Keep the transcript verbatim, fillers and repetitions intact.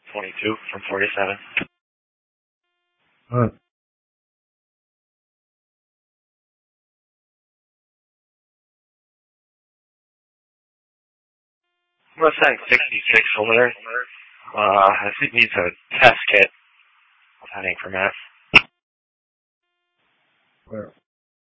twenty-two from forty-seven. Alright. I'm gonna send sixty-six over there. Uh, I think it needs a test kit. Heading for Matt. Where?